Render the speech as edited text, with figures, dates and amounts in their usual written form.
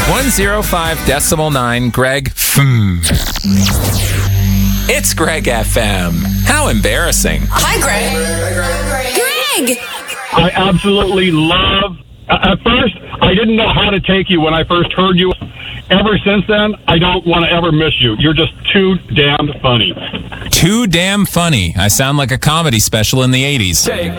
105.9 Greg. It's Greg FM. How embarrassing. Hi, Greg. Greg! I absolutely love... At first, I didn't know how to take you when I first heard you. Ever since then, I don't want to ever miss you. You're just too damn funny. Too damn funny. I sound like a comedy special in the 80s. Take